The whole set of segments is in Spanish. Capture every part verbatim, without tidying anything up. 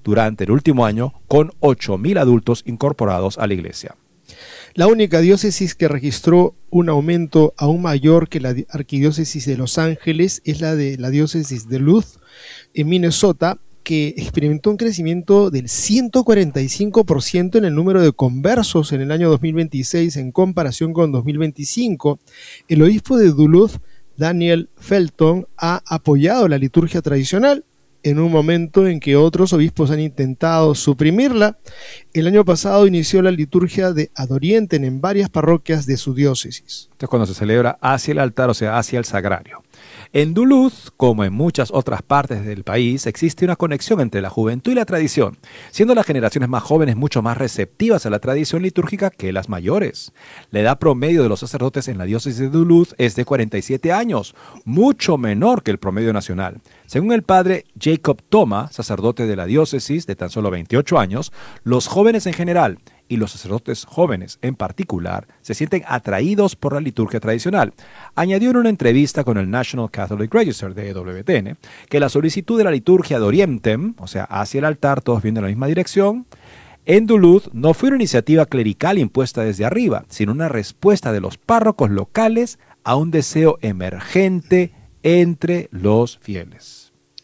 durante el último año, con ocho mil adultos incorporados a la iglesia. La única diócesis que registró un aumento aún mayor que la arquidiócesis de Los Ángeles es la de la diócesis de Duluth, en Minnesota, que experimentó un crecimiento del ciento cuarenta y cinco por ciento en el número de conversos en el año dos mil veintiséis en comparación con dos mil veinticinco. El obispo de Duluth, Daniel Felton, ha apoyado la liturgia tradicional en un momento en que otros obispos han intentado suprimirla. El año pasado inició la liturgia de Adorienten en varias parroquias de su diócesis. Esto es cuando se celebra hacia el altar, o sea, hacia el sagrario. En Duluth, como en muchas otras partes del país, existe una conexión entre la juventud y la tradición, siendo las generaciones más jóvenes mucho más receptivas a la tradición litúrgica que las mayores. La edad promedio de los sacerdotes en la diócesis de Duluth es de cuarenta y siete años, mucho menor que el promedio nacional. Según el padre Jacob Toma, sacerdote de la diócesis de tan solo veintiocho años, los jóvenes en general y los sacerdotes jóvenes en particular se sienten atraídos por la liturgia tradicional. Añadió en una entrevista con el National Catholic Register de W T N que la solicitud de la liturgia de Orientem, o sea, hacia el altar, todos viendo en la misma dirección, en Duluth no fue una iniciativa clerical impuesta desde arriba, sino una respuesta de los párrocos locales a un deseo emergente entre los fieles.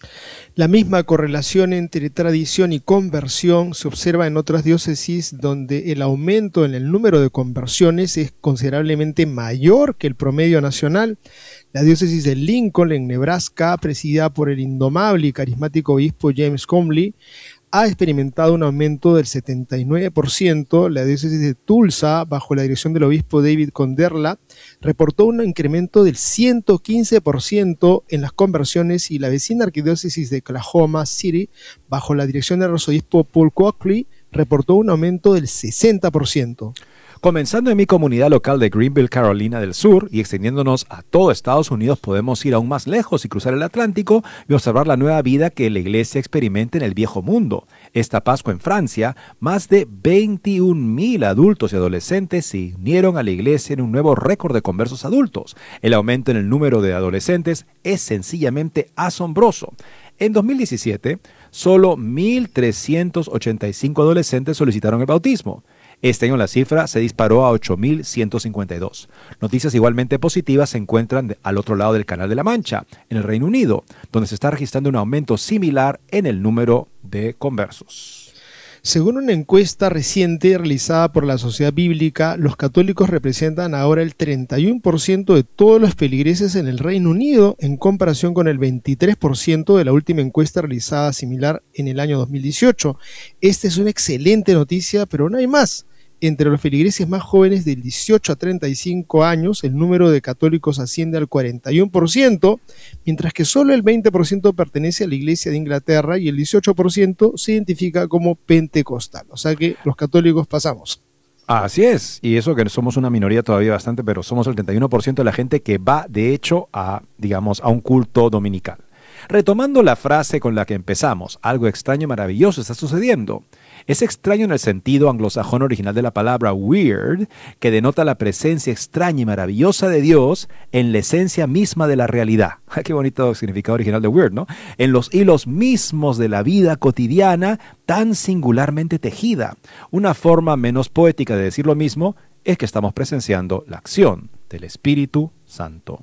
La misma correlación entre tradición y conversión se observa en otras diócesis donde el aumento en el número de conversiones es considerablemente mayor que el promedio nacional. La diócesis de Lincoln, en Nebraska, presidida por el indomable y carismático obispo James Comley, ha experimentado un aumento del setenta y nueve por ciento. La diócesis de Tulsa, bajo la dirección del obispo David Conderla, reportó un incremento del ciento quince por ciento en las conversiones, y la vecina arquidiócesis de Oklahoma City, bajo la dirección del arzobispo Paul Coakley, reportó un aumento del sesenta por ciento. Comenzando en mi comunidad local de Greenville, Carolina del Sur, y extendiéndonos a todo Estados Unidos, podemos ir aún más lejos y cruzar el Atlántico y observar la nueva vida que la iglesia experimenta en el viejo mundo. Esta Pascua en Francia, más de veintiún mil adultos y adolescentes se unieron a la iglesia en un nuevo récord de conversos adultos. El aumento en el número de adolescentes es sencillamente asombroso. En dos mil diecisiete, solo mil trescientos ochenta y cinco adolescentes solicitaron el bautismo. Este año la cifra se disparó a ocho mil ciento cincuenta y dos. Noticias igualmente positivas se encuentran de, al otro lado del Canal de la Mancha, en el Reino Unido, donde se está registrando un aumento similar en el número de conversos. Según una encuesta reciente realizada por la Sociedad Bíblica, los católicos representan ahora el treinta y uno por ciento de todos los feligreses en el Reino Unido, en comparación con el veintitrés por ciento de la última encuesta realizada similar en el año dos mil dieciocho. Esta es una excelente noticia, pero no hay más. Entre los feligreses más jóvenes del dieciocho a treinta y cinco años, el número de católicos asciende al cuarenta y uno por ciento, mientras que solo el veinte por ciento pertenece a la Iglesia de Inglaterra y el dieciocho por ciento se identifica como pentecostal. O sea que los católicos pasamos. Así es, y eso que somos una minoría todavía bastante, pero somos el treinta y uno por ciento de la gente que va, de hecho, a, digamos, a un culto dominical. Retomando la frase con la que empezamos, algo extraño y maravilloso está sucediendo. Es extraño en el sentido anglosajón original de la palabra weird, que denota la presencia extraña y maravillosa de Dios en la esencia misma de la realidad. Qué bonito significado original de weird, ¿no? En los hilos mismos de la vida cotidiana, tan singularmente tejida. Una forma menos poética de decir lo mismo es que estamos presenciando la acción del Espíritu Santo.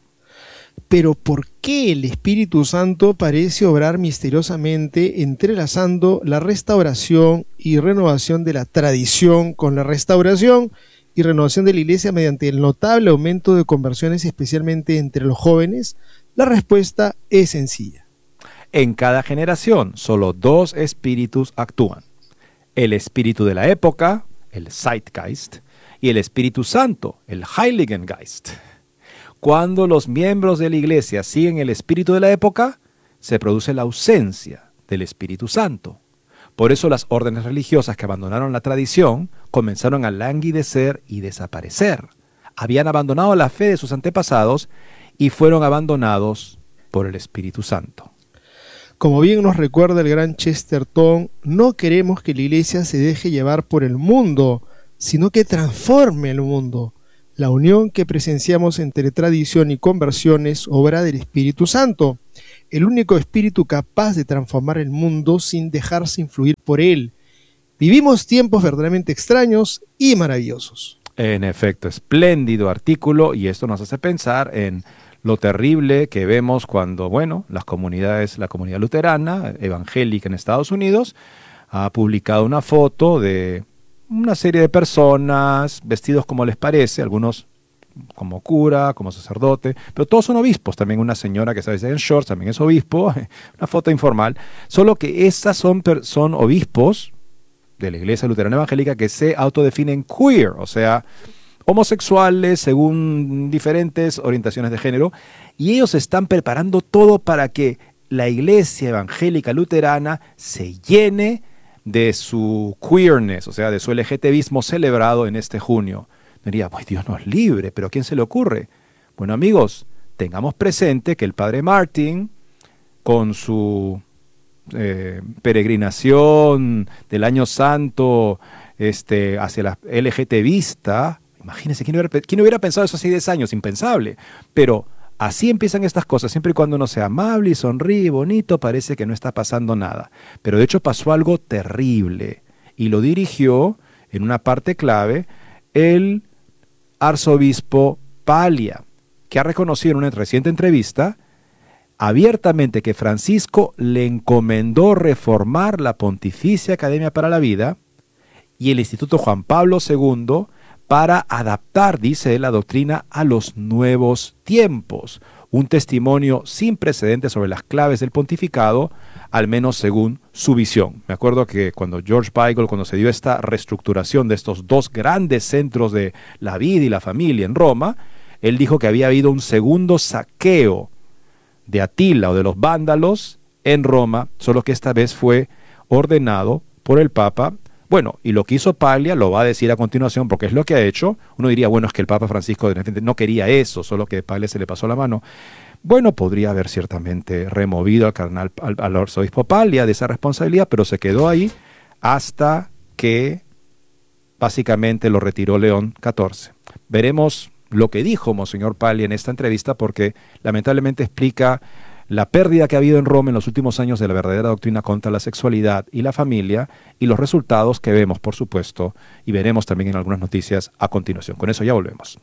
Pero ¿por qué el Espíritu Santo parece obrar misteriosamente entrelazando la restauración y renovación de la tradición con la restauración y renovación de la Iglesia mediante el notable aumento de conversiones, especialmente entre los jóvenes? La respuesta es sencilla. En cada generación, solo dos espíritus actúan. El espíritu de la época, el Zeitgeist, y el Espíritu Santo, el Heiligen Geist. Cuando los miembros de la iglesia siguen el espíritu de la época, se produce la ausencia del Espíritu Santo. Por eso las órdenes religiosas que abandonaron la tradición comenzaron a languidecer y desaparecer. Habían abandonado la fe de sus antepasados y fueron abandonados por el Espíritu Santo. Como bien nos recuerda el gran Chesterton, no queremos que la iglesia se deje llevar por el mundo, sino que transforme el mundo. La unión que presenciamos entre tradición y conversión es obra del Espíritu Santo. el único espíritu capaz de transformar el mundo sin dejarse influir por él. Vivimos tiempos verdaderamente extraños y maravillosos. En efecto, espléndido artículo, y esto nos hace pensar en lo terrible que vemos cuando, bueno, las comunidades, la comunidad luterana, evangélica en Estados Unidos, ha publicado una foto de una serie de personas vestidos como les parece, algunos como cura, como sacerdote, pero todos son obispos. También una señora que está vestida en shorts también es obispo, una foto informal, solo que estas son, son obispos de la Iglesia Luterana Evangélica que se autodefinen queer, o sea, homosexuales según diferentes orientaciones de género, y ellos están preparando todo para que la Iglesia Evangélica Luterana se llene de su queerness, o sea, de su LGTBismo celebrado en este junio. Me diría, pues Dios nos libre, pero ¿a quién se le ocurre? Bueno, amigos, tengamos presente que el padre Martin, con su eh, peregrinación del Año Santo este, hacia la LGTBista, imagínense, ¿quién hubiera, ¿quién hubiera pensado eso hace diez años? Impensable. Pero así empiezan estas cosas, siempre y cuando uno sea amable y sonríe, bonito, parece que no está pasando nada. Pero de hecho pasó algo terrible, y lo dirigió en una parte clave el arzobispo Paglia, que ha reconocido en una reciente entrevista abiertamente que Francisco le encomendó reformar la Pontificia Academia para la Vida y el Instituto Juan Pablo segundo para adaptar, dice él, la doctrina a los nuevos tiempos. Un testimonio sin precedentes sobre las claves del pontificado, al menos según su visión. Me acuerdo que cuando George Weigel, cuando se dio esta reestructuración de estos dos grandes centros de la vida y la familia en Roma, él dijo que había habido un segundo saqueo de Atila o de los vándalos en Roma, solo que esta vez fue ordenado por el Papa. Bueno, y lo que hizo Paglia lo va a decir a continuación porque es lo que ha hecho. Uno diría, bueno, es que el Papa Francisco no quería eso, solo que Paglia se le pasó la mano. Bueno, podría haber ciertamente removido al cardenal, al, al arzobispo Paglia de esa responsabilidad, pero se quedó ahí hasta que básicamente lo retiró León catorce. Veremos lo que dijo Monseñor Paglia en esta entrevista porque lamentablemente explica la pérdida que ha habido en Roma en los últimos años de la verdadera doctrina contra la sexualidad y la familia y los resultados que vemos, por supuesto, y veremos también en algunas noticias a continuación. Con eso ya volvemos.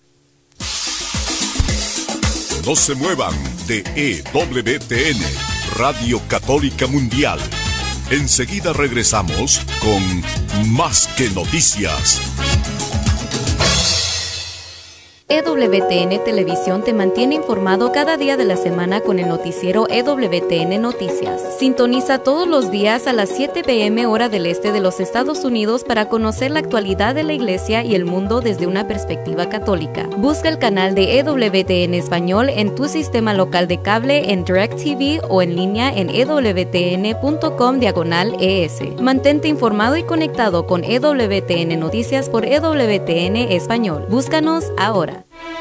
No se muevan de E W T N, Radio Católica Mundial. Enseguida regresamos con Más que Noticias. E W T N Televisión te mantiene informado cada día de la semana con el noticiero E W T N Noticias. Sintoniza todos los días a las siete p m hora del este de los Estados Unidos para conocer la actualidad de la Iglesia y el mundo desde una perspectiva católica. Busca el canal de E W T N Español en tu sistema local de cable en DirecTV o en línea en ewtn.com diagonal ES. Mantente informado y conectado con E W T N Noticias por E W T N Español. Búscanos ahora.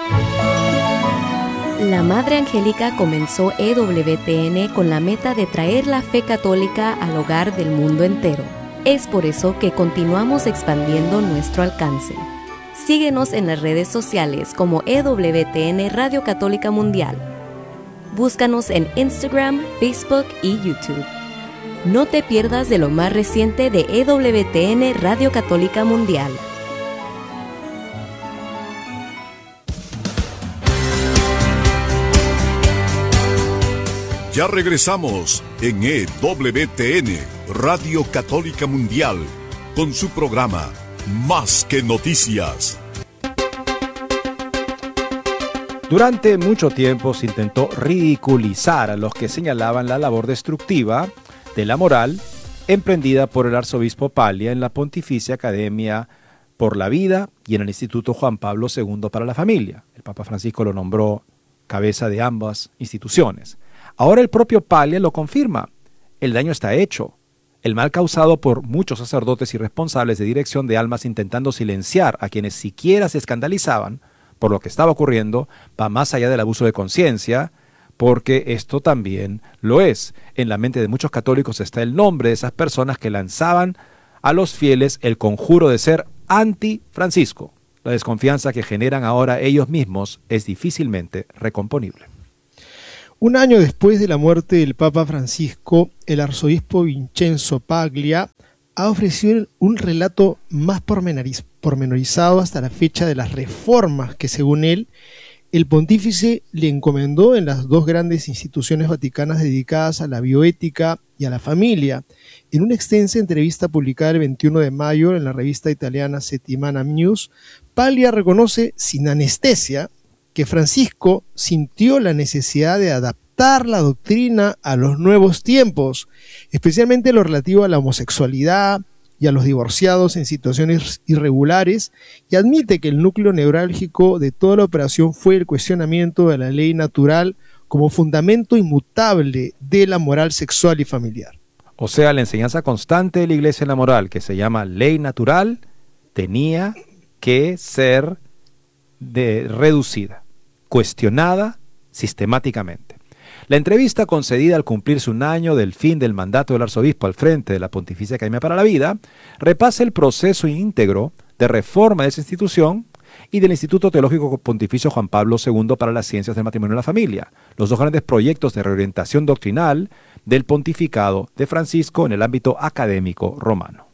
La Madre Angélica comenzó E W T N con la meta de traer la fe católica al hogar del mundo entero. Es por eso que continuamos expandiendo nuestro alcance. Síguenos en las redes sociales como E W T N Radio Católica Mundial. Búscanos en Instagram, Facebook y YouTube. No te pierdas de lo más reciente de E W T N Radio Católica Mundial. Ya regresamos en E W T N, Radio Católica Mundial, con su programa Más que Noticias. Durante mucho tiempo se intentó ridiculizar a los que señalaban la labor destructiva de la moral emprendida por el arzobispo Paglia en la Pontificia Academia por la Vida y en el Instituto Juan Pablo segundo para la Familia. El Papa Francisco lo nombró cabeza de ambas instituciones. Ahora el propio Paglia lo confirma. El daño está hecho. El mal causado por muchos sacerdotes y responsables de dirección de almas intentando silenciar a quienes siquiera se escandalizaban por lo que estaba ocurriendo va más allá del abuso de conciencia, porque esto también lo es. En la mente de muchos católicos está el nombre de esas personas que lanzaban a los fieles el conjuro de ser anti-Francisco. La desconfianza que generan ahora ellos mismos es difícilmente recomponible. Un año después de la muerte del Papa Francisco, el arzobispo Vincenzo Paglia ha ofrecido un relato más pormenoriz- pormenorizado hasta la fecha de las reformas que, según él, el pontífice le encomendó en las dos grandes instituciones vaticanas dedicadas a la bioética y a la familia. En una extensa entrevista publicada el veintiuno de mayo en la revista italiana Settimana News, Paglia reconoce sin anestesia que Francisco sintió la necesidad de adaptar la doctrina a los nuevos tiempos, especialmente lo relativo a la homosexualidad y a los divorciados en situaciones irregulares, y admite que el núcleo neurálgico de toda la operación fue el cuestionamiento de la ley natural como fundamento inmutable de la moral sexual y familiar. O sea, la enseñanza constante de la Iglesia en la moral, que se llama ley natural, tenía que ser de, reducida, cuestionada sistemáticamente. La entrevista concedida al cumplirse un año del fin del mandato del arzobispo al frente de la Pontificia Academia para la Vida repasa el proceso íntegro de reforma de esa institución y del Instituto Teológico Pontificio Juan Pablo segundo para las Ciencias del Matrimonio y la Familia, los dos grandes proyectos de reorientación doctrinal del pontificado de Francisco en el ámbito académico romano.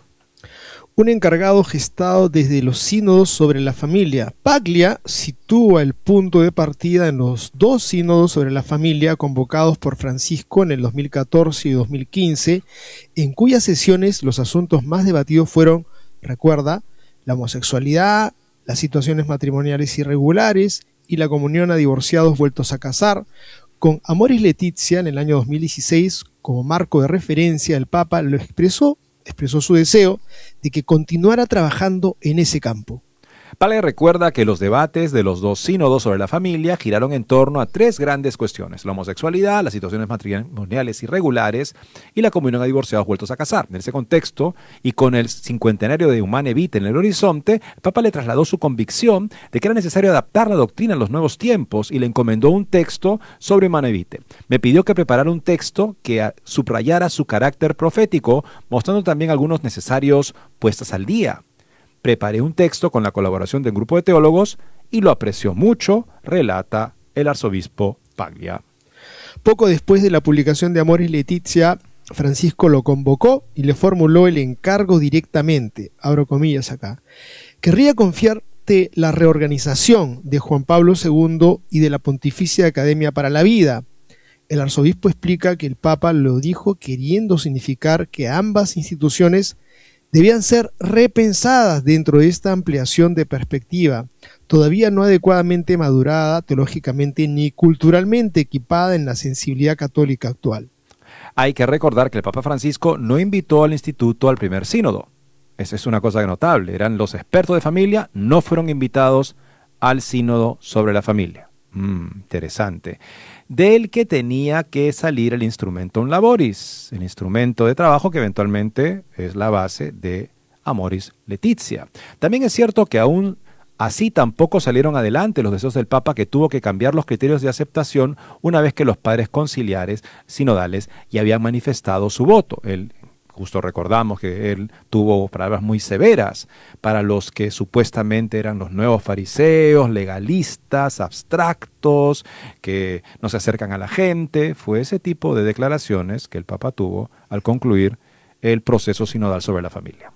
Un encargado gestado desde los sínodos sobre la familia. Paglia sitúa el punto de partida en los dos sínodos sobre la familia convocados por Francisco en el dos mil catorce y dos mil quince, en cuyas sesiones los asuntos más debatidos fueron, recuerda, la homosexualidad, las situaciones matrimoniales irregulares y la comunión a divorciados vueltos a casar. Con Amoris Laetitia en el año dos mil dieciséis como marco de referencia, el Papa lo expresó expresó su deseo de que continuara trabajando en ese campo. Paglia recuerda que los debates de los dos sínodos sobre la familia giraron en torno a tres grandes cuestiones: la homosexualidad, las situaciones matrimoniales irregulares y la comunión a divorciados vueltos a casar. En ese contexto, y con el cincuentenario de Humanae Vitae en el horizonte, el Papa le trasladó su convicción de que era necesario adaptar la doctrina a los nuevos tiempos y le encomendó un texto sobre Humanae Vitae. Me pidió que preparara un texto que subrayara su carácter profético, mostrando también algunos necesarios puestas al día. Preparé un texto con la colaboración de un grupo de teólogos y lo apreció mucho, relata el arzobispo Paglia. Poco después de la publicación de Amoris Laetitia, Francisco lo convocó y le formuló el encargo directamente, abro comillas acá: querría confiarte la reorganización de Juan Pablo segundo y de la Pontificia Academia para la Vida. El arzobispo explica que el Papa lo dijo queriendo significar que ambas instituciones debían ser repensadas dentro de esta ampliación de perspectiva, todavía no adecuadamente madurada teológicamente ni culturalmente equipada en la sensibilidad católica actual. Hay que recordar que el Papa Francisco no invitó al instituto al primer sínodo. Esa es una cosa notable. Eran los expertos de familia, no fueron invitados al sínodo sobre la familia. Mm, interesante. Del que tenía que salir el instrumentum laboris, el instrumento de trabajo que eventualmente es la base de Amoris Laetitia. También es cierto que aún así tampoco salieron adelante los deseos del Papa, que tuvo que cambiar los criterios de aceptación una vez que los padres conciliares sinodales ya habían manifestado su voto. Él, justo recordamos que él tuvo palabras muy severas para los que supuestamente eran los nuevos fariseos, legalistas, abstractos, que no se acercan a la gente. Fue ese tipo de declaraciones que el Papa tuvo al concluir el proceso sinodal sobre la familia.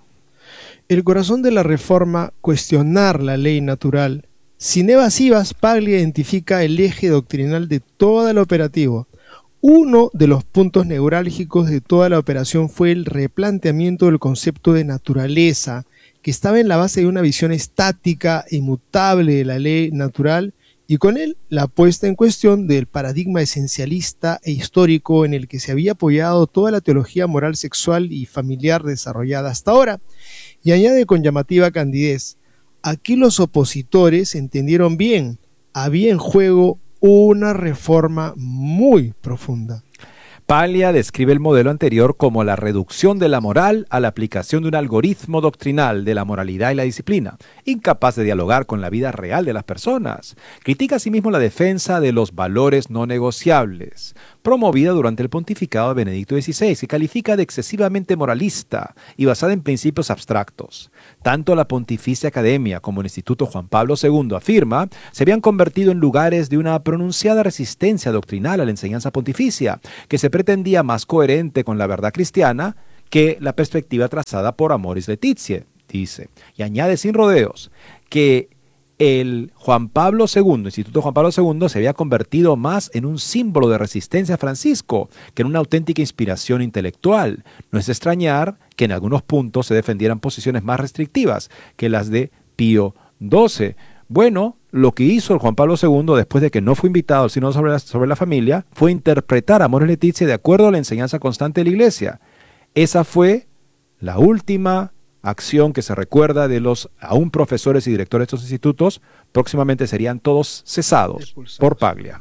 El corazón de la reforma, cuestionar la ley natural. Sin evasivas, Paglia identifica el eje doctrinal de todo el operativo. Uno de los puntos neurálgicos de toda la operación fue el replanteamiento del concepto de naturaleza, que estaba en la base de una visión estática e inmutable de la ley natural, y con él la puesta en cuestión del paradigma esencialista e histórico en el que se había apoyado toda la teología moral, sexual y familiar desarrollada hasta ahora. Y añade con llamativa candidez: aquí los opositores entendieron bien, había en juego una reforma muy profunda. Paglia describe el modelo anterior como la reducción de la moral a la aplicación de un algoritmo doctrinal de la moralidad y la disciplina, incapaz de dialogar con la vida real de las personas. Critica asimismo la defensa de los valores no negociables, promovida durante el pontificado de Benedicto dieciséis, que califica de excesivamente moralista y basada en principios abstractos. Tanto la Pontificia Academia como el Instituto Juan Pablo segundo, afirma, se habían convertido en lugares de una pronunciada resistencia doctrinal a la enseñanza pontificia, que se pretendía más coherente con la verdad cristiana que la perspectiva trazada por Amoris Laetitia, dice. Y añade sin rodeos que el Juan Pablo segundo, Instituto Juan Pablo segundo, se había convertido más en un símbolo de resistencia a Francisco que en una auténtica inspiración intelectual. No es extrañar que en algunos puntos se defendieran posiciones más restrictivas que las de Pío doce. Bueno, lo que hizo el Juan Pablo segundo después de que no fue invitado al sínodo sobre la, sobre la familia fue interpretar a Amoris Laetitia de acuerdo a la enseñanza constante de la Iglesia. Esa fue la última acción que se recuerda de los aún profesores y directores de estos institutos. Próximamente serían todos cesados Expulsados. por Paglia.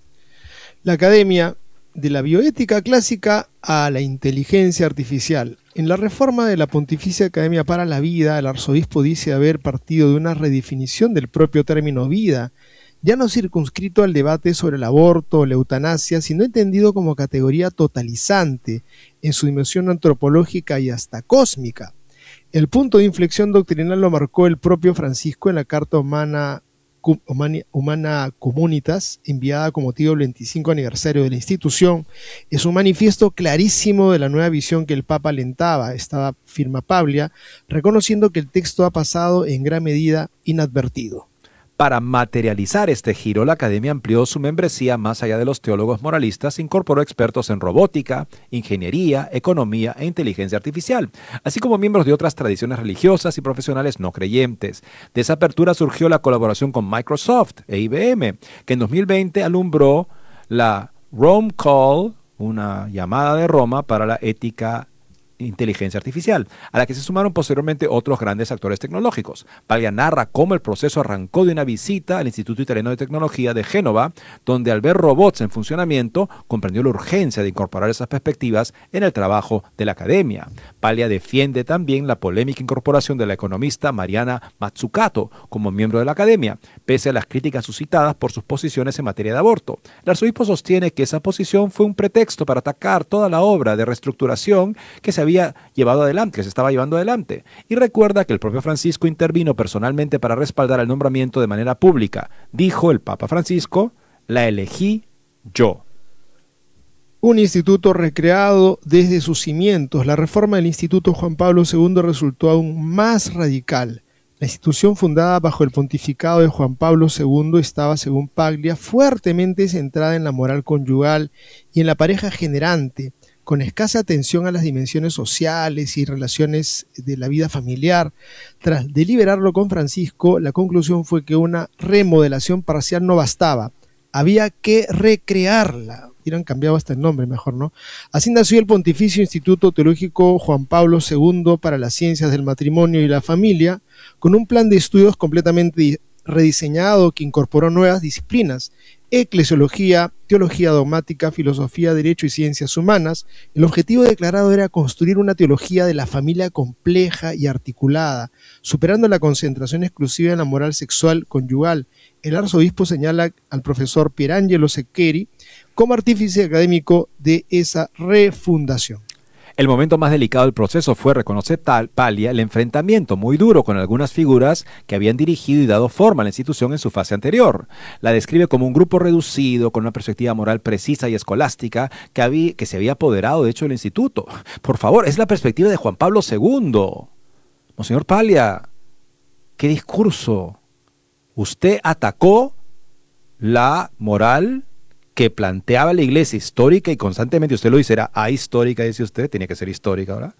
La Academia, de la bioética clásica a la inteligencia artificial. En la reforma de la Pontificia Academia para la Vida, el arzobispo dice haber partido de una redefinición del propio término vida, ya no circunscrito al debate sobre el aborto o la eutanasia, sino entendido como categoría totalizante en su dimensión antropológica y hasta cósmica. El punto de inflexión doctrinal lo marcó el propio Francisco en la Carta Humana, Humana, Humana Communitas, enviada con motivo del veinticinco aniversario de la institución. Es un manifiesto clarísimo de la nueva visión que el Papa alentaba, estaba firma Paglia, reconociendo que el texto ha pasado en gran medida inadvertido. Para materializar este giro, la Academia amplió su membresía más allá de los teólogos moralistas, incorporó expertos en robótica, ingeniería, economía e inteligencia artificial, así como miembros de otras tradiciones religiosas y profesionales no creyentes. De esa apertura surgió la colaboración con Microsoft e I B M, que en dos mil veinte alumbró la Rome Call, una llamada de Roma para la ética inteligencia artificial, a la que se sumaron posteriormente otros grandes actores tecnológicos. Paglia narra cómo el proceso arrancó de una visita al Instituto Italiano de Tecnología de Génova, donde al ver robots en funcionamiento, comprendió la urgencia de incorporar esas perspectivas en el trabajo de la Academia. Paglia defiende también la polémica incorporación de la economista Mariana Mazzucato como miembro de la Academia, pese a las críticas suscitadas por sus posiciones en materia de aborto. El arzobispo sostiene que esa posición fue un pretexto para atacar toda la obra de reestructuración que se había llevado adelante, que se estaba llevando adelante, y recuerda que el propio Francisco intervino personalmente para respaldar el nombramiento de manera pública. Dijo el Papa Francisco: la elegí yo. Un instituto recreado desde sus cimientos. La reforma del Instituto Juan Pablo segundo resultó aún más radical. La institución fundada bajo el pontificado de Juan Pablo segundo estaba, según Paglia, fuertemente centrada en la moral conyugal y en la pareja generante, con escasa atención a las dimensiones sociales y relaciones de la vida familiar. Tras deliberarlo con Francisco, la conclusión fue que una remodelación parcial no bastaba, había que recrearla. Hubieran cambiado hasta el nombre, mejor, ¿no? Así nació el Pontificio Instituto Teológico Juan Pablo segundo para las Ciencias del Matrimonio y la Familia, con un plan de estudios completamente rediseñado que incorporó nuevas disciplinas: eclesiología, teología dogmática, filosofía, derecho y ciencias humanas. El objetivo declarado era construir una teología de la familia compleja y articulada, superando la concentración exclusiva en la moral sexual conyugal. El arzobispo señala al profesor Pierangelo Seccheri como artífice académico de esa refundación. El momento más delicado del proceso fue, reconocer tal Paglia, el enfrentamiento muy duro con algunas figuras que habían dirigido y dado forma a la institución en su fase anterior. La describe como un grupo reducido, con una perspectiva moral precisa y escolástica, que, había, que se había apoderado de hecho del instituto. Por favor, es la perspectiva de Juan Pablo segundo. Monseñor Paglia, ¿qué discurso? Usted atacó la moral que planteaba la Iglesia histórica, y constantemente usted lo dice, era ahistórica, dice usted, tenía que ser histórica ahora,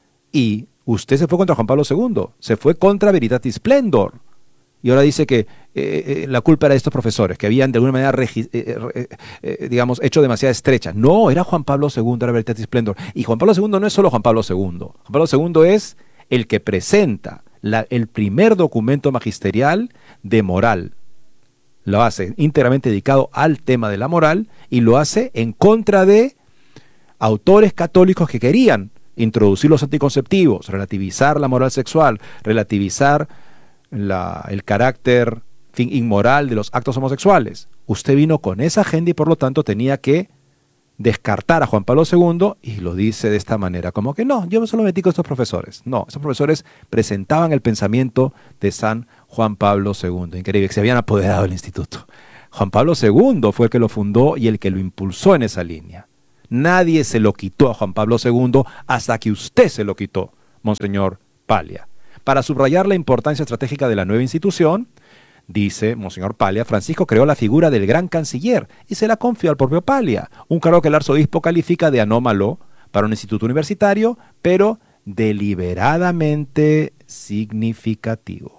y usted se fue contra Juan Pablo segundo, se fue contra Veritatis Splendor, y ahora dice que eh, eh, la culpa era de estos profesores, que habían de alguna manera, regi- eh, eh, eh, digamos, hecho demasiada estrecha. No, era Juan Pablo segundo, era Veritatis Splendor, y Juan Pablo segundo no es solo Juan Pablo segundo, Juan Pablo segundo es el que presenta la, el primer documento magisterial de moral. Lo hace íntegramente dedicado al tema de la moral, y lo hace en contra de autores católicos que querían introducir los anticonceptivos, relativizar la moral sexual, relativizar la, el carácter fin, inmoral de los actos homosexuales. Usted vino con esa agenda y por lo tanto tenía que descartar a Juan Pablo segundo y lo dice de esta manera, como que no, yo solo me metí con estos profesores. No, esos profesores presentaban el pensamiento de San Juan Pablo segundo. Increíble, que se habían apoderado del instituto. Juan Pablo segundo fue el que lo fundó y el que lo impulsó en esa línea. Nadie se lo quitó a Juan Pablo segundo hasta que usted se lo quitó, Monseñor Paglia. Para subrayar la importancia estratégica de la nueva institución, dice Monseñor Paglia, Francisco creó la figura del gran canciller y se la confió al propio Paglia, un cargo que el arzobispo califica de anómalo para un instituto universitario, pero deliberadamente significativo.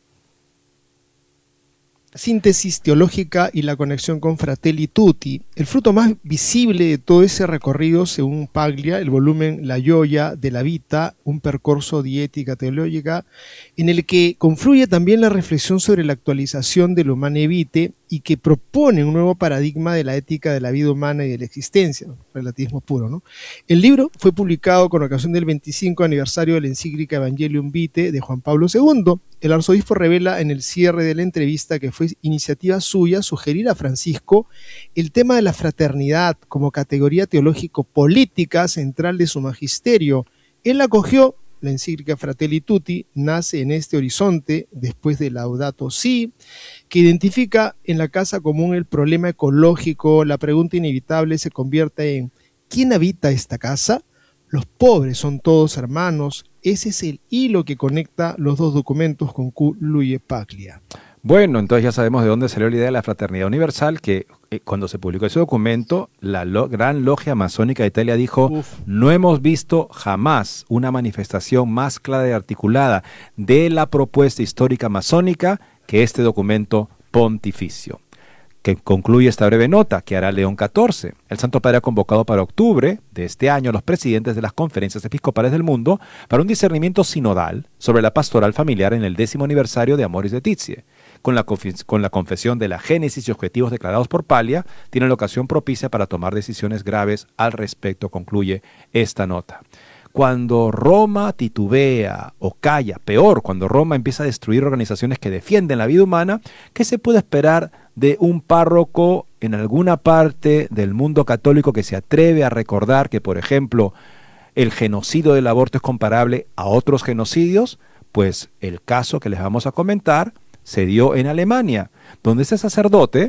Síntesis teológica y la conexión con Fratelli Tutti. El fruto más visible de todo ese recorrido, según Paglia, el volumen La Gioia de la Vita, un percorso di ética teológica, en el que confluye también la reflexión sobre la actualización del Humane Vitae y que propone un nuevo paradigma de la ética de la vida humana y de la existencia, relativismo puro, ¿no? El libro fue publicado con ocasión del veinticinco aniversario de la encíclica Evangelium Vitae de Juan Pablo segundo. El arzobispo revela en el cierre de la entrevista que fue iniciativa suya sugerir a Francisco el tema de la fraternidad como categoría teológico-política central de su magisterio. Él acogió. La encíclica Fratelli Tutti nace en este horizonte después de Laudato Si, que identifica en la casa común el problema ecológico. La pregunta inevitable se convierte en ¿quién habita esta casa? Los pobres son todos hermanos. Ese es el hilo que conecta los dos documentos, concluye Paglia. Bueno, entonces ya sabemos de dónde salió la idea de la fraternidad universal, que eh, cuando se publicó ese documento, la lo, Gran Logia Masónica de Italia dijo, Uf. no hemos visto jamás una manifestación más clara y articulada de la propuesta histórica masónica que este documento pontificio, que concluye esta breve nota que hará León catorce. El Santo Padre ha convocado para octubre de este año a los presidentes de las conferencias episcopales del mundo para un discernimiento sinodal sobre la pastoral familiar en el décimo aniversario de Amoris Laetitia. Con la, con la confesión de la génesis y objetivos declarados por Paglia, tiene la ocasión propicia para tomar decisiones graves al respecto, concluye esta nota. Cuando Roma titubea o calla, peor, cuando Roma empieza a destruir organizaciones que defienden la vida humana, ¿qué se puede esperar de un párroco en alguna parte del mundo católico que se atreve a recordar que, por ejemplo, el genocidio del aborto es comparable a otros genocidios? Pues el caso que les vamos a comentar se dio en Alemania, donde ese sacerdote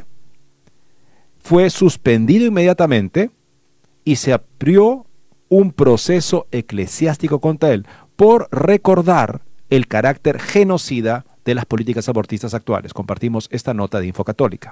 fue suspendido inmediatamente y se abrió un proceso eclesiástico contra él por recordar el carácter genocida de las políticas abortistas actuales. Compartimos esta nota de Infocatólica.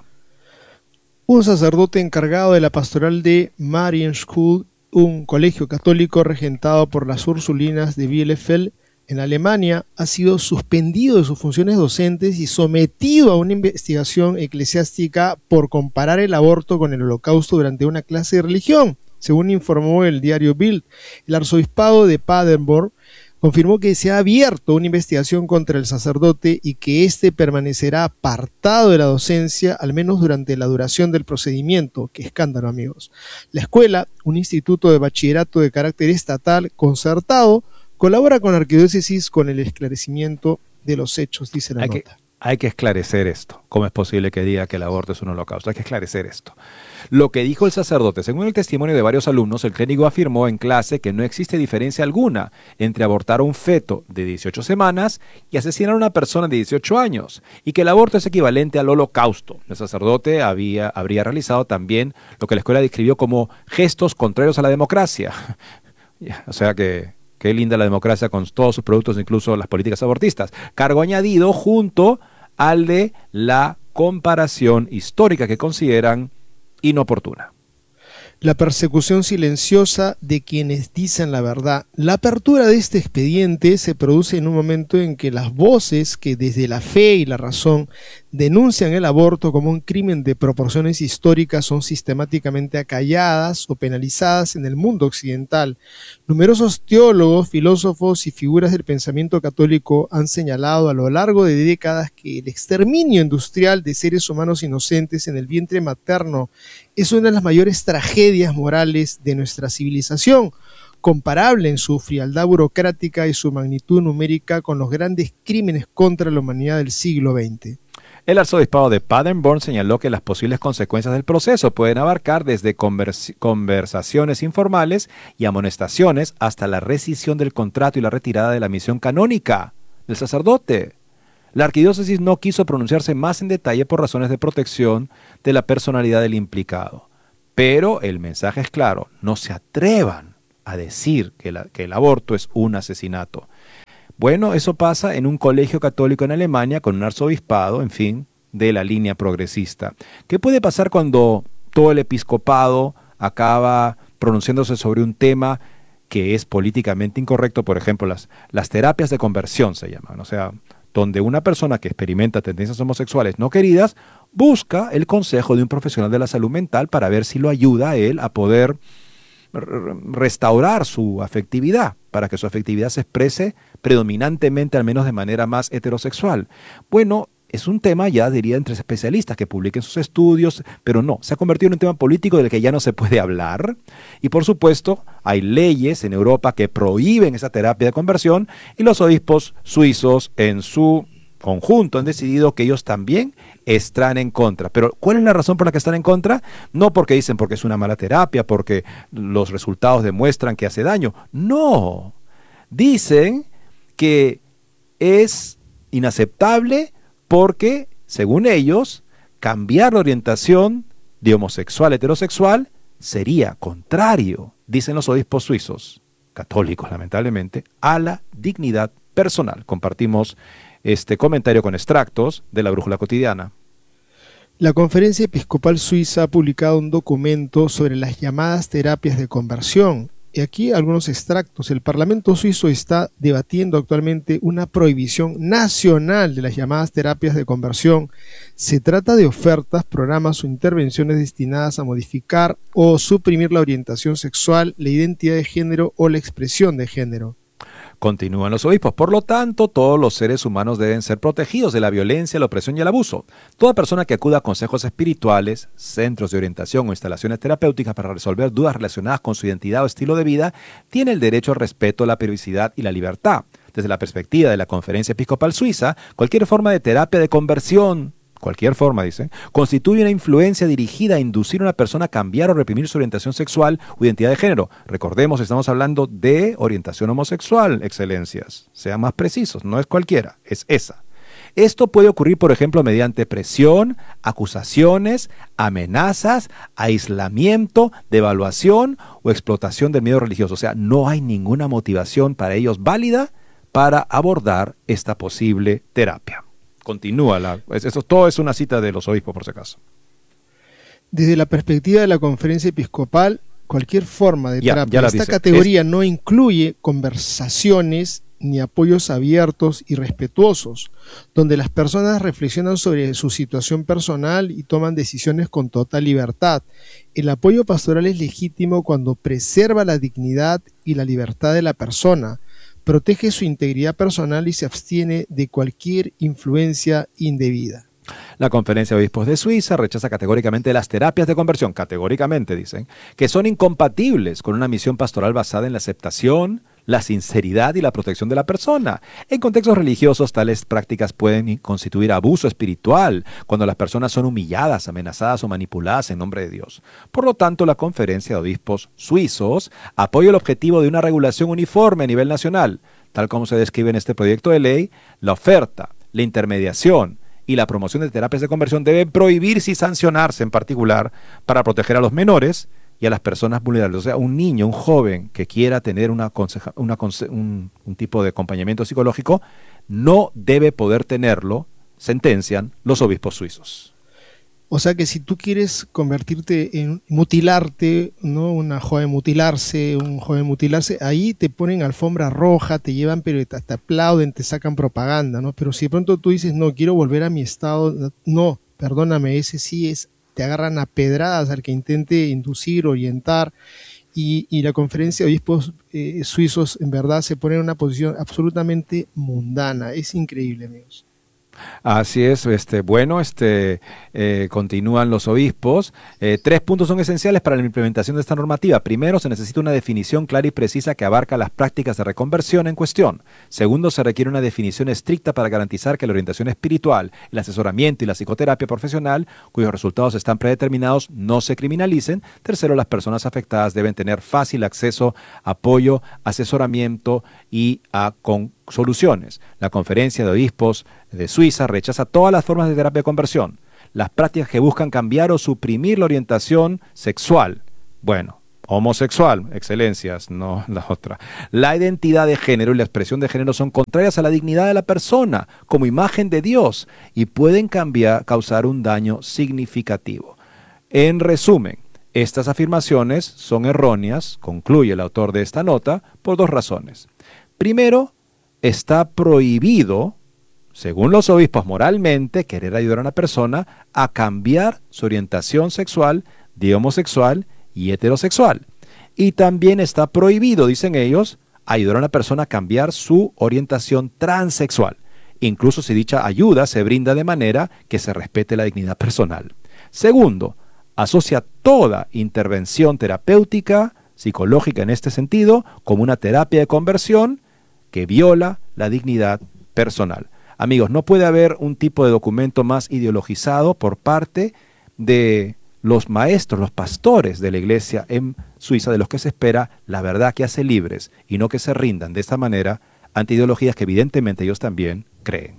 Un sacerdote encargado de la pastoral de Marienschule, un colegio católico regentado por las Ursulinas de Bielefeld, en Alemania, ha sido suspendido de sus funciones docentes y sometido a una investigación eclesiástica por comparar el aborto con el holocausto durante una clase de religión. Según informó el diario Bild, el arzobispado de Paderborn confirmó que se ha abierto una investigación contra el sacerdote y que éste permanecerá apartado de la docencia al menos durante la duración del procedimiento. ¡Qué escándalo, amigos! La escuela, un instituto de bachillerato de carácter estatal concertado, colabora con la arquidiócesis con el esclarecimiento de los hechos, dice la hay nota. Que, hay que esclarecer esto. ¿Cómo es posible que diga que el aborto es un holocausto? Hay que esclarecer esto. Lo que dijo el sacerdote, según el testimonio de varios alumnos, el clérigo afirmó en clase que no existe diferencia alguna entre abortar a un feto de dieciocho semanas y asesinar a una persona de dieciocho años, y que el aborto es equivalente al holocausto. El sacerdote había, habría realizado también lo que la escuela describió como gestos contrarios a la democracia. O sea que... Qué linda la democracia con todos sus productos, incluso las políticas abortistas. Cargo añadido junto al de la comparación histórica que consideran inoportuna. La persecución silenciosa de quienes dicen la verdad. La apertura de este expediente se produce en un momento en que las voces que desde la fe y la razón denuncian el aborto como un crimen de proporciones históricas son sistemáticamente acalladas o penalizadas en el mundo occidental. Numerosos teólogos, filósofos y figuras del pensamiento católico han señalado a lo largo de décadas que el exterminio industrial de seres humanos inocentes en el vientre materno es una de las mayores tragedias morales de nuestra civilización, comparable en su frialdad burocrática y su magnitud numérica con los grandes crímenes contra la humanidad del siglo veinte. El arzobispado de Paderborn señaló que las posibles consecuencias del proceso pueden abarcar desde convers- conversaciones informales y amonestaciones hasta la rescisión del contrato y la retirada de la misión canónica del sacerdote. La arquidiócesis no quiso pronunciarse más en detalle por razones de protección de la personalidad del implicado. Pero el mensaje es claro, no se atrevan a decir que, la, que el aborto es un asesinato. Bueno, eso pasa en un colegio católico en Alemania con un arzobispado, en fin, de la línea progresista. ¿Qué puede pasar cuando todo el episcopado acaba pronunciándose sobre un tema que es políticamente incorrecto? Por ejemplo, las, las terapias de conversión se llaman, o sea, donde una persona que experimenta tendencias homosexuales no queridas busca el consejo de un profesional de la salud mental para ver si lo ayuda a él a poder restaurar su afectividad, para que su afectividad se exprese predominantemente, al menos de manera más heterosexual. Bueno, es un tema ya, diría, entre especialistas que publiquen sus estudios, pero no, se ha convertido en un tema político del que ya no se puede hablar. Y por supuesto, hay leyes en Europa que prohíben esa terapia de conversión y los obispos suizos en su conjunto han decidido que ellos también están en contra. Pero ¿cuál es la razón por la que están en contra? No porque dicen porque es una mala terapia, porque los resultados demuestran que hace daño. No, dicen que es inaceptable porque, según ellos, cambiar la orientación de homosexual a heterosexual sería contrario, dicen los obispos suizos, católicos lamentablemente, a la dignidad personal. Compartimos este comentario con extractos de la Brújula Cotidiana. La Conferencia Episcopal Suiza ha publicado un documento sobre las llamadas terapias de conversión. Y aquí algunos extractos. El Parlamento suizo está debatiendo actualmente una prohibición nacional de las llamadas terapias de conversión. Se trata de ofertas, programas o intervenciones destinadas a modificar o suprimir la orientación sexual, la identidad de género o la expresión de género. Continúan los obispos. Por lo tanto, todos los seres humanos deben ser protegidos de la violencia, la opresión y el abuso. Toda persona que acuda a consejos espirituales, centros de orientación o instalaciones terapéuticas para resolver dudas relacionadas con su identidad o estilo de vida, tiene el derecho al respeto, la privacidad y la libertad. Desde la perspectiva de la Conferencia Episcopal Suiza, cualquier forma de terapia de conversión, cualquier forma, dicen, constituye una influencia dirigida a inducir a una persona a cambiar o reprimir su orientación sexual o identidad de género. Recordemos, estamos hablando de orientación homosexual, excelencias. Sean más precisos, no es cualquiera, es esa. Esto puede ocurrir, por ejemplo, mediante presión, acusaciones, amenazas, aislamiento, devaluación o explotación del miedo religioso. O sea, no hay ninguna motivación para ellos válida para abordar esta posible terapia. Continúa, la, eso todo es una cita de los obispos, por si acaso. Desde la perspectiva de la Conferencia Episcopal, cualquier forma de ya, terapia ya de esta dice. categoría es... no incluye conversaciones ni apoyos abiertos y respetuosos, donde las personas reflexionan sobre su situación personal y toman decisiones con total libertad. El apoyo pastoral es legítimo cuando preserva la dignidad y la libertad de la persona, protege su integridad personal y se abstiene de cualquier influencia indebida. La Conferencia de Obispos de Suiza rechaza categóricamente las terapias de conversión, categóricamente dicen, que son incompatibles con una misión pastoral basada en la aceptación, la sinceridad y la protección de la persona. En contextos religiosos, tales prácticas pueden constituir abuso espiritual cuando las personas son humilladas, amenazadas o manipuladas en nombre de Dios. Por lo tanto, la Conferencia de Obispos Suizos apoya el objetivo de una regulación uniforme a nivel nacional, tal como se describe en este proyecto de ley. La oferta, la intermediación y la promoción de terapias de conversión deben prohibirse y sancionarse en particular para proteger a los menores y a las personas vulnerables. O sea, un niño, un joven que quiera tener una conseja, una conse un, un tipo de acompañamiento psicológico no debe poder tenerlo, sentencian los obispos suizos. O sea que si tú quieres convertirte en mutilarte, ¿no? Una joven mutilarse, un joven mutilarse, ahí te ponen alfombra roja, te llevan, pero te, te aplauden, te sacan propaganda, ¿no? Pero si de pronto tú dices, no, quiero volver a mi estado, no, perdóname, ese sí es, te agarran a pedradas al que intente inducir, orientar, y, y la Conferencia de Obispos eh, Suizos en verdad se pone en una posición absolutamente mundana. Es increíble, amigos. Así es, este, bueno, este, eh, continúan los obispos. Eh, tres puntos son esenciales para la implementación de esta normativa. Primero, se necesita una definición clara y precisa que abarca las prácticas de reconversión en cuestión. Segundo, se requiere una definición estricta para garantizar que la orientación espiritual, el asesoramiento y la psicoterapia profesional, cuyos resultados están predeterminados, no se criminalicen. Tercero, las personas afectadas deben tener fácil acceso, apoyo, asesoramiento y a con soluciones. La Conferencia de Obispos de Suiza rechaza todas las formas de terapia de conversión, las prácticas que buscan cambiar o suprimir la orientación sexual, bueno, homosexual, excelencias, no la otra. La identidad de género y la expresión de género son contrarias a la dignidad de la persona como imagen de Dios y pueden cambiar, causar un daño significativo. En resumen, estas afirmaciones son erróneas, concluye el autor de esta nota, por dos razones. Primero, está prohibido, según los obispos moralmente, querer ayudar a una persona a cambiar su orientación sexual de homosexual y heterosexual. Y también está prohibido, dicen ellos, ayudar a una persona a cambiar su orientación transexual, incluso si dicha ayuda se brinda de manera que se respete la dignidad personal. Segundo, asocia toda intervención terapéutica, psicológica en este sentido, como una terapia de conversión que viola la dignidad personal. Amigos, no puede haber un tipo de documento más ideologizado por parte de los maestros, los pastores de la iglesia en Suiza, de los que se espera la verdad que hace libres y no que se rindan de esta manera ante ideologías que evidentemente ellos también creen.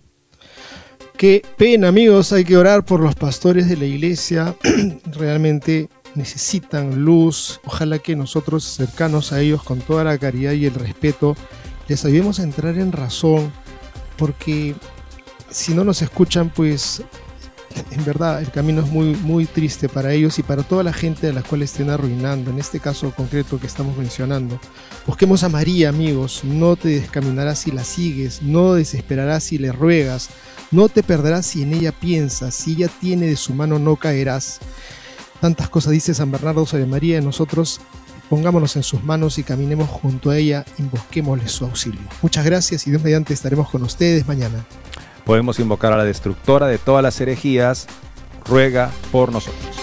Qué pena, amigos, hay que orar por los pastores de la iglesia, realmente necesitan luz. Ojalá que nosotros, cercanos a ellos, con toda la caridad y el respeto, les ayudemos a entrar en razón, porque si no nos escuchan, pues en verdad el camino es muy, muy triste para ellos y para toda la gente a la cual estén arruinando, en este caso concreto que estamos mencionando. Busquemos a María, amigos, no te descaminarás si la sigues, no desesperarás si le ruegas, no te perderás si en ella piensas, si ella tiene de su mano no caerás. Tantas cosas dice San Bernardo sobre María, y nosotros pongámonos en sus manos y caminemos junto a ella, invoquémosle su auxilio. Muchas gracias y Dios mediante estaremos con ustedes mañana. Podemos invocar a la destructora de todas las herejías, ruega por nosotros.